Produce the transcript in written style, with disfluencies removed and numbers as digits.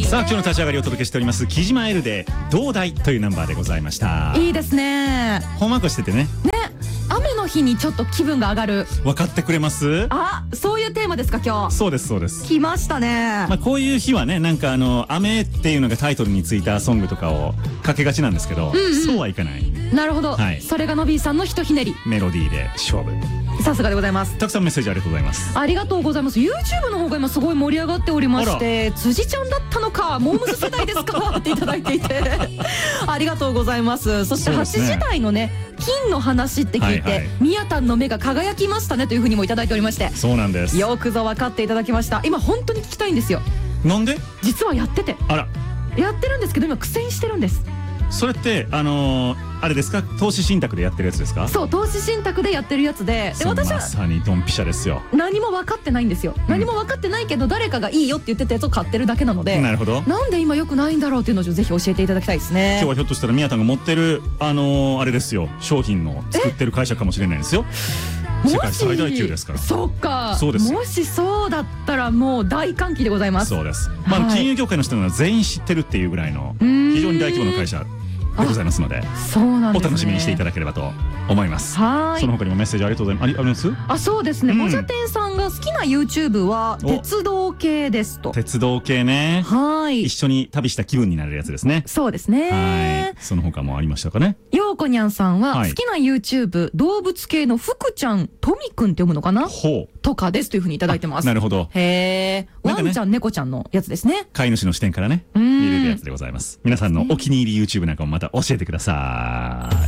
さあ今日の立ち上がりをお届けしております木島エルで同台というナンバーでございました。 いいですね。 ほんわかしててね。 雨の日にちょっと気分が上がる。 分かってくれます？ あ、そういうテーマですか今日。 そうですそうです。 来ましたね。 まあこういう日はね、なんか雨っていうのがタイトルについたソングとかをかけがちなんですけど、そうはいかない。 なるほど、 はい、 それがのびーさんのひとひねり。 メロディーで勝負。 さすがでございます。 たくさんメッセージありがとうございます。 ありがとうございます。 YouTube の方が今すごい盛り上がっておりまして、辻ちゃんだったのかモームス世代ですかっていただいていてありがとうございます。そして8時台のね金の話って聞いて、みやたんの目が輝きましたねというふうにもいただいておりまして、 そうなんです。 よくぞ分かっていただきました。今本当に聞きたいんですよ。 なんで？ 実はやってて、 あら、 やってるんですけど今苦戦してるんです。 それってあれですか、投資信託でやってるやつですか？ そう、投資信託でやってるやつで、私はまさにドンピシャですよ。 何も分かってないんですよ。何も分かってないけど誰かがいいよって言ってたやつを買ってるだけなので、 なるほど。なんで今良くないんだろうっていうのをぜひ教えていただきたいですね。 今日はひょっとしたら宮田が持ってるあれですよ、商品の作ってる会社かもしれないですよ。世界最大級ですから。 そっか。 そうです。 もしそうだったらもう大歓喜でございます。 そうです。まあ金融業界の人なら全員知ってるっていうぐらいの非常に大規模な会社でございますので、 そうなんですね。 お楽しみにしていただければと思います。 はい。 その他にもメッセージありがとうございます。あります？ あ、そうですね。もじゃてんさんが好きな YouTube は鉄道系ですと。 鉄道系ね。 はい。 一緒に旅した気分になれるやつですね。 そうですね。 はい。その他もありましたかね。 ようこにゃんさんは好きな YouTube 動物系の福ちゃんとみくんって読むのかな？ほう。とかですというふうにいただいてます。 なるほど。 へえ。ワンちゃん猫ちゃんのやつですね。 飼い主の視点からね見れるやつでございます。皆さんのお気に入り YouTube なんかもまた教えてください。